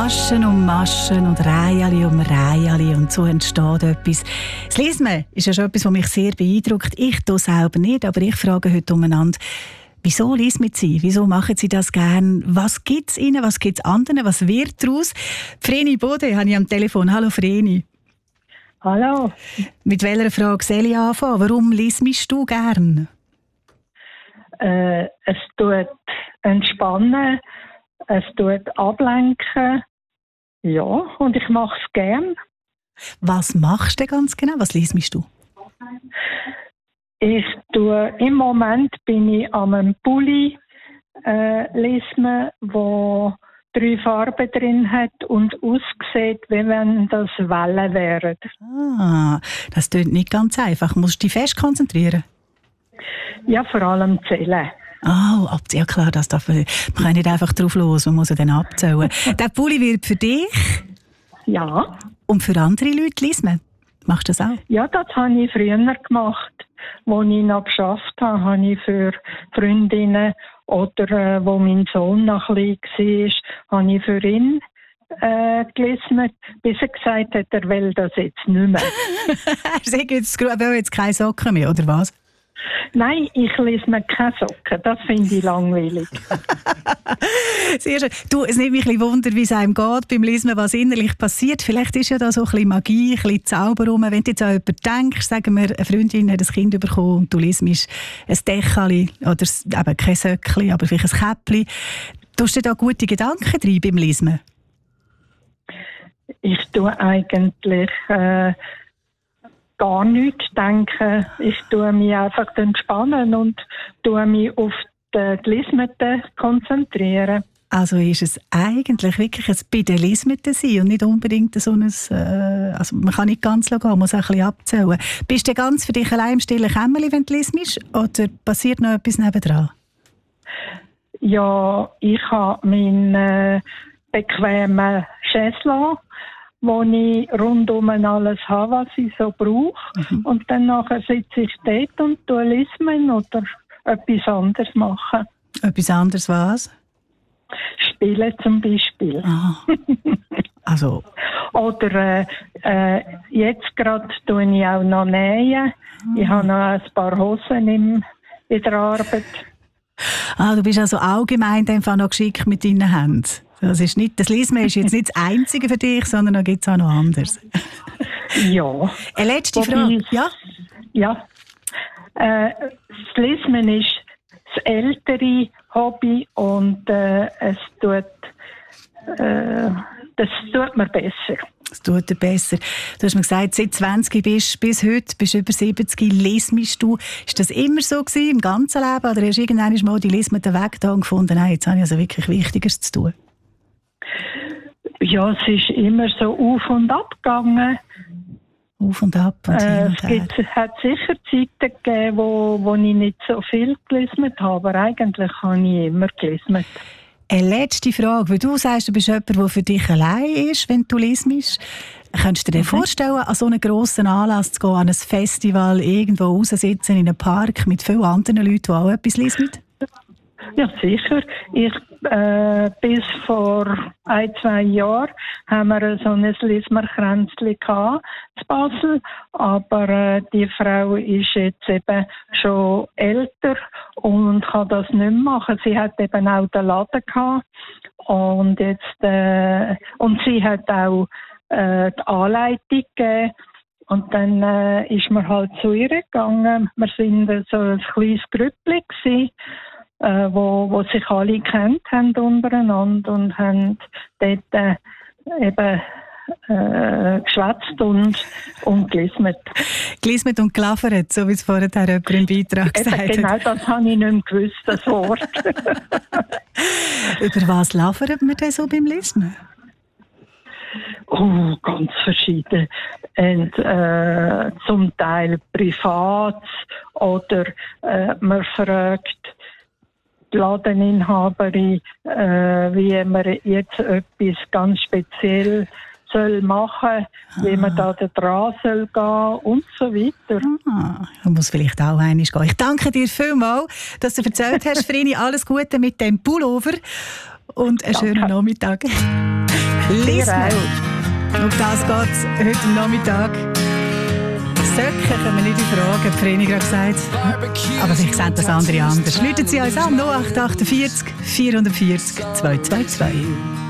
Maschen um Maschen und Reihen um Reihen und so entsteht etwas. Das Lesen ist ja schon etwas, was mich sehr beeindruckt. Ich tue selber nicht, aber ich frage heute umeinander, wieso lesen Sie? Wieso machen Sie das gern? Was gibt es Ihnen? Was gibt es anderen? Was wird daraus? Vreni Bode habe ich am Telefon. Hallo Vreni. Hallo. Mit welcher Frage soll ich anfangen? Warum liest du gern? Es tut entspannen, es tut ablenken. Ja, und ich mache es gern. Was machst du ganz genau? Was liest du? Im Moment bin ich an einem Pulli lesen, wo 3 Farben drin hat und aussieht, wie wenn das Wellen wären. Ah, das klingt nicht ganz einfach. Musst du dich fest konzentrieren? Ja, vor allem zählen. Oh, ja klar, das darf man kann nicht einfach drauf los, man muss ihn dann abzählen. Der Pulli wird für dich? Ja. Und für andere Leute lesen? Machst du das auch? Ja, das habe ich früher gemacht. Als ich noch gearbeitet habe, habe ich für Freundinnen oder wo mein Sohn noch klein war, habe ich für ihn gelesen, bis er gesagt hat, er will das jetzt nicht mehr. Er will jetzt keine Socken mehr, oder was? Nein, ich lese mir keine Socken. Das finde ich langweilig. Sehr schön. Du, es nimmt mich ein bisschen Wunder, wie es einem geht beim Lesen, was innerlich passiert. Vielleicht ist ja da so ein bisschen Magie, ein bisschen Zauber rum. Wenn du jetzt an jemanden denkst, sagen wir, eine Freundin hat ein Kind bekommen und du liest ein Dächeli oder eben kein Söckli, aber vielleicht ein Käppli. Tust du da gute Gedanken rein beim Lesen? Ich tue eigentlich gar nichts denken. Ich tue mich einfach entspannen und tue mich auf die Lesmeten konzentrieren. Also ist es eigentlich wirklich ein bei den Lesmeten sein und nicht unbedingt so ein, also man kann nicht ganz gehen, man muss auch ein bisschen abzählen. Bist du ganz für dich allein im stillen Kämmerlein, wenn du lesest, oder passiert noch etwas nebendran? Ja, ich habe meinen bequemen Chaiselon, wo ich rundum alles habe, was ich so brauche. Und dann nachher sitze ich dort und lesen oder etwas anderes machen. Etwas anderes was? Spielen zum Beispiel. Ah. Also. Oder jetzt gerade tue ich auch noch nähen. Ich habe noch ein paar Hosen in der Arbeit. Ah, du bist also allgemein einfach noch geschickt mit deinen Händen. Das Lesen ist jetzt nicht das Einzige für dich, sondern da gibt es auch noch anderes. Ja. Eine letzte Frage. Ja? Ja. Das Lesen ist das ältere Hobby und das tut mir besser. Das tut dir besser. Du hast mir gesagt, seit 20 bist bis heute, bist über 70, lesest du. Ist das immer so gewesen, im ganzen Leben? Oder hast du irgendwann mal die Lesmeten Weg da und gefunden, nein, jetzt habe ich also wirklich Wichtigeres zu tun? Ja, es ist immer so auf und ab gegangen. Auf und ab und hin und her. Es hat sicher Zeiten gegeben, wo ich nicht so viel gelesen habe, aber eigentlich habe ich immer gelesen. Eine letzte Frage, weil du sagst, du bist jemand, der für dich allein ist, wenn du lesest. Könntest du dir vorstellen, an so einen grossen Anlass zu gehen, an ein Festival, irgendwo raussitzen in einem Park mit vielen anderen Leuten, die auch etwas lesen? Ja, sicher. Bis vor 1-2 Jahren haben wir so ein Lismerkränzchen in Basel, aber die Frau ist jetzt eben schon älter und kann das nicht mehr machen. Sie hat eben auch den Laden gehabt und und sie hat auch die Anleitung gegeben. Und dann ist man halt zu ihr gegangen. Wir waren so ein kleines Grüppli gewesen, wo sich alle kennt haben untereinander und haben dort eben geschwätzt und gelismet. Gelismet und gelaffert, so wie es vorher jemand im Beitrag gesagt hat. Genau, das habe ich nicht mehr gewusst, das Wort. Über was laffert man denn so beim Lesen? Oh, ganz verschieden. Und, zum Teil privat oder man fragt die Ladeninhaberin, wie man jetzt etwas ganz speziell soll machen, wie man da dran soll gehen und so weiter. Man muss vielleicht auch einmal gehen. Ich danke dir vielmals, dass du erzählt hast, Vreni. Alles Gute mit dem Pullover und einen schönen Nachmittag. Lismer. Auf das geht es heute am Nachmittag. Socken kommen nicht in Frage, hat Vreni gerade gesagt. Aber vielleicht sehen das andere anders. Läuten Sie uns an, 0848 440 222.